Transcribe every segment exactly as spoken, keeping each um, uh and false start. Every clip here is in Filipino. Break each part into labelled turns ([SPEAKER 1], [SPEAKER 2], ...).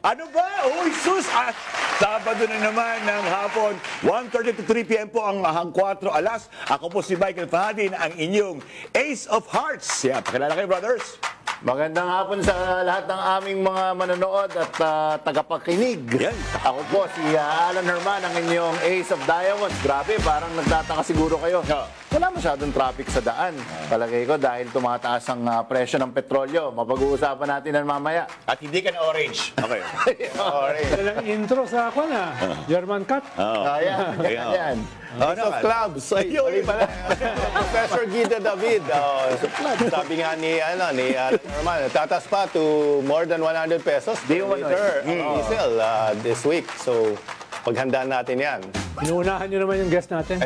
[SPEAKER 1] Ano ba? Uy, sus! Ah, Sabado na naman ng hapon, one thirty to three p m po ang hang four alas. Ako po si Michael Fahadin, ang inyong Ace of Hearts. Yeah, pakilala kayo, brothers.
[SPEAKER 2] Magandang hapon sa lahat ng aming mga manonood at uh, tagapakinig.
[SPEAKER 1] Yan.
[SPEAKER 2] Ako po si uh, Alan Herman, ang inyong Ace of Diamonds. Grabe, parang nagtataka siguro kayo.
[SPEAKER 1] Yeah.
[SPEAKER 2] Wala masyadong traffic sa daan. Palagay ko dahil tumataas ang uh, presyo ng petrolyo. Mapag-uusapan natin yan mamaya.
[SPEAKER 1] At hindi ka na orange. Okay.
[SPEAKER 2] Orange.
[SPEAKER 3] Walang intro sa ako na. German cut.
[SPEAKER 1] Oh.
[SPEAKER 2] Ayan,
[SPEAKER 1] Ayan.
[SPEAKER 2] ayan.
[SPEAKER 1] House of Clubs. Ayun.
[SPEAKER 4] Professor Guido David, oh, sabi nga ni, ano, ni uh, Herman, tatas pa to more than one hundred pesos per
[SPEAKER 2] Di mo
[SPEAKER 4] liter
[SPEAKER 2] ano,
[SPEAKER 4] ang diesel uh, this week. So, paghandaan natin yan.
[SPEAKER 3] Inuunahan nyo naman yung guest natin.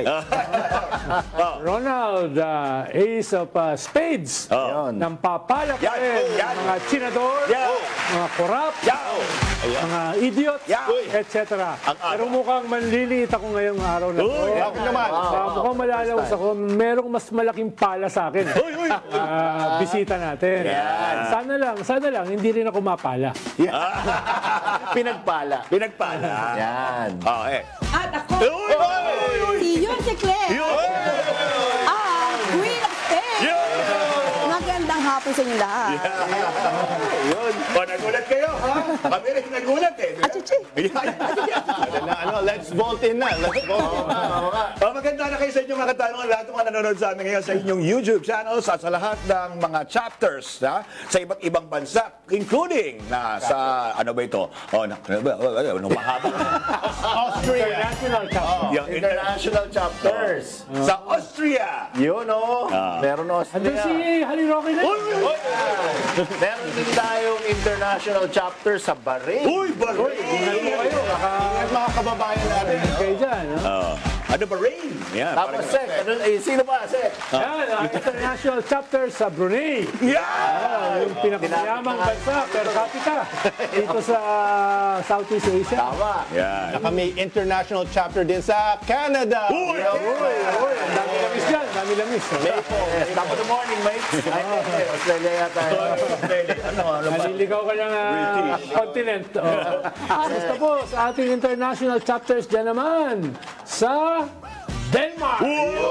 [SPEAKER 3] Ronald, uh, Ace of uh, Spades.
[SPEAKER 2] Yun.
[SPEAKER 3] Nang papala pa
[SPEAKER 1] Yan.
[SPEAKER 3] rin.
[SPEAKER 1] Yan.
[SPEAKER 3] Mga chinador,
[SPEAKER 1] Yan.
[SPEAKER 3] mga korap,
[SPEAKER 1] Yaw!
[SPEAKER 3] mga idiot,
[SPEAKER 1] Yan.
[SPEAKER 3] et cetera.
[SPEAKER 1] Ang araw.
[SPEAKER 3] Pero mukhang manliliit ako ngayong araw na to.
[SPEAKER 1] Uy,
[SPEAKER 4] Bakit naman?
[SPEAKER 3] Ah, mukhang malalawas ako. Merong mas malaking pala sa akin.
[SPEAKER 1] Uy, uy!
[SPEAKER 3] Ah, bisita natin. Sana lang, sana lang, hindi rin ako mapala.
[SPEAKER 2] Pinagpala.
[SPEAKER 1] Pinagpala.
[SPEAKER 2] Yan.
[SPEAKER 1] Oh, eh.
[SPEAKER 5] At ako,
[SPEAKER 1] Uy! Uy!
[SPEAKER 5] si Yossi Claire,
[SPEAKER 1] Yun!
[SPEAKER 5] ang Queen of Spades.
[SPEAKER 1] Yun!
[SPEAKER 5] Magandang hapon sa inyo lahat.
[SPEAKER 1] Yun. O, nagulat kayo, ha? Kami rin nagulat, eh.
[SPEAKER 5] Achichi.
[SPEAKER 4] Ano, na, ano, let's vote in na. Let's vote in na.
[SPEAKER 1] Oh, maganda na kayo sa inyong mga katanungan, lahat ng mga nanonood sa amin ngayon sa inyong YouTube channels at sa lahat ng mga chapters ha, sa iba't ibang bansa, including na sa, ano ba ito? Oh, na, ano ba? Ano mahaba?
[SPEAKER 4] Austria.
[SPEAKER 3] International Cup.
[SPEAKER 1] Yung inter-
[SPEAKER 2] International chapters.
[SPEAKER 1] sa Austria.
[SPEAKER 2] Yun o. Meron
[SPEAKER 3] Andun
[SPEAKER 2] Austria.
[SPEAKER 3] si Haliroki na.
[SPEAKER 1] Uy! Uy!
[SPEAKER 2] Meron din tayong international chapter sa Bahrain.
[SPEAKER 1] Uy! Bahrain!
[SPEAKER 3] Kayo, baka
[SPEAKER 4] Ingat mga kababayan natin.
[SPEAKER 3] kayo dyan. ha?
[SPEAKER 1] Oh. Ano Bahrain? Yan.
[SPEAKER 2] Tapos
[SPEAKER 1] parang-
[SPEAKER 2] Sek, ano, eh, sino ba Sek?
[SPEAKER 3] Yan, ang international chapter sa Brunei.
[SPEAKER 1] Yeah!
[SPEAKER 3] Yung pinakamayamang bansa per capita dito sa Southeast Asia.
[SPEAKER 2] Tama.
[SPEAKER 1] Yan.
[SPEAKER 4] Na kami international chapter din sa Canada.
[SPEAKER 1] Uy!
[SPEAKER 3] Uy, uy, ang dami lamis dyan, ang dami lamis.
[SPEAKER 2] Yes, top of the morning, mates. Ay, hindi, Australia yata.
[SPEAKER 1] Ano? Ano ba?
[SPEAKER 3] Naliligaw ka ng ah, continent. Oh. Basta po, sa ating international chapters dyan naman, sa Denmark.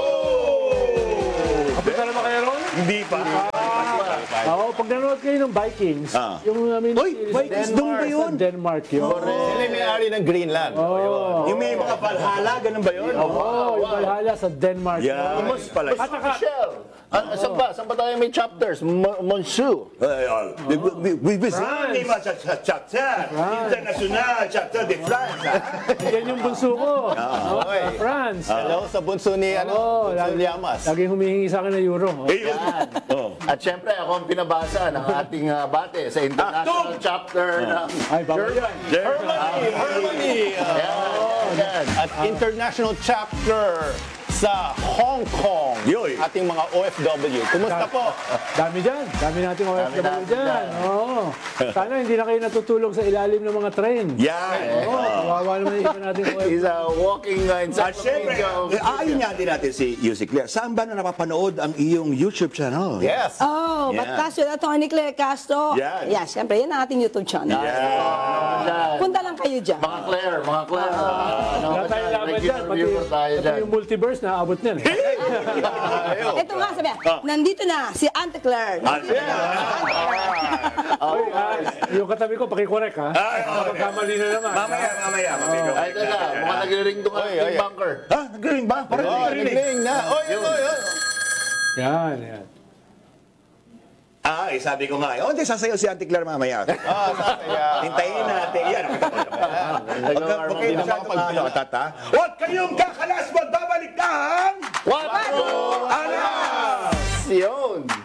[SPEAKER 3] Kapita naman kayo ron?
[SPEAKER 1] Hindi pa.
[SPEAKER 3] Oo, pag nanonood kayo ng Vikings,
[SPEAKER 1] Ah.
[SPEAKER 3] yung I mean,
[SPEAKER 1] Uy, Vikings, doon ba yun?
[SPEAKER 3] Sa Denmark yun.
[SPEAKER 4] Sila yung may-ari ng Greenland.
[SPEAKER 3] Oo.
[SPEAKER 1] Yung may mga Valhalla, ganun ba yun?
[SPEAKER 3] Oo, yung Valhalla sa Denmark.
[SPEAKER 1] Yeah. Mas pala.
[SPEAKER 3] At saka,
[SPEAKER 2] Michelle, ah, saan ba? Saan ba tayo may chapters? Mo- Monsieur.
[SPEAKER 1] We visit sa chapter. International chapter de France.
[SPEAKER 3] yan yung bunso ko. Oo,
[SPEAKER 4] Okay.
[SPEAKER 3] sa France.
[SPEAKER 4] Hello sa bunso ni, ano,
[SPEAKER 3] Oo,
[SPEAKER 4] bunso
[SPEAKER 3] lagi,
[SPEAKER 4] ni Yamas.
[SPEAKER 3] laging humihingi sa akin ng euro. Oh.
[SPEAKER 2] Yan. At syempre, ako ang pinabasa ng ating ah, bate sa international chapter ng
[SPEAKER 3] Ay, bawal yan.
[SPEAKER 4] Germany. Germany.
[SPEAKER 2] Yan, yan.
[SPEAKER 4] At international chapter sa Hong Kong.
[SPEAKER 1] Yoy.
[SPEAKER 4] Ating mga O F W. Kumusta po?
[SPEAKER 3] Dami dyan. Dami nating O F W
[SPEAKER 2] natin
[SPEAKER 3] dyan.
[SPEAKER 2] dyan.
[SPEAKER 3] Oo. Sana hindi na kayo natutulog sa ilalim ng mga train.
[SPEAKER 1] Yan.
[SPEAKER 3] Oo, kawawa naman yung iba nating O F W.
[SPEAKER 2] He's a walking uh,
[SPEAKER 1] At syempre,
[SPEAKER 2] encyclopedia of-
[SPEAKER 1] eh, aayon nga din natin si Yossi Claire. Saan ba na napapanood ang iyong YouTube channel?
[SPEAKER 4] Yes.
[SPEAKER 5] Oh,
[SPEAKER 1] Yeah.
[SPEAKER 5] but Castro, Atty. Claire Castro.
[SPEAKER 1] Yan.
[SPEAKER 5] Yeah, siyempre, yan ang ating YouTube channel.
[SPEAKER 2] Yan.
[SPEAKER 5] Punta lang kayo dyan.
[SPEAKER 2] Mga Claire, mga Claire. ano,
[SPEAKER 3] Wala tayong laban dyan.
[SPEAKER 2] regular
[SPEAKER 3] Pati,
[SPEAKER 2] viewer tayo
[SPEAKER 3] pati
[SPEAKER 2] dyan.
[SPEAKER 3] yung multiverse na abot niyan.
[SPEAKER 5] Ito nga, sabi, nandito na si Auntie Claire. Nandito na.
[SPEAKER 3] Oy, ah, yung katabi ko, pakikorek ha. Kamali na naman.
[SPEAKER 1] Mamaya, mamaya. mamaya.
[SPEAKER 2] Ay, teka, mukhang nagre-ring doon
[SPEAKER 4] Oy,
[SPEAKER 2] ang
[SPEAKER 4] oy,
[SPEAKER 2] bunker.
[SPEAKER 1] Ha? Nag-ring ba? Parang
[SPEAKER 4] Oh,
[SPEAKER 1] nag-ring.
[SPEAKER 4] nagling na. Oy, oy, oy, oy.
[SPEAKER 3] Yan, yan.
[SPEAKER 1] Ah, eh, sabi ko nga. Oh, hindi, sasayaw si Auntie Claire mamaya.
[SPEAKER 4] Ah, sasaya.
[SPEAKER 1] Hintayin natin. Yan. Huwag ka- huwag kayo
[SPEAKER 4] Hindi na
[SPEAKER 1] masyadong
[SPEAKER 4] makapag-
[SPEAKER 1] ano, tata. Huwag kayong kakalas. Magbabalik ang...
[SPEAKER 2] Quattro
[SPEAKER 1] Alas!
[SPEAKER 2] Yun.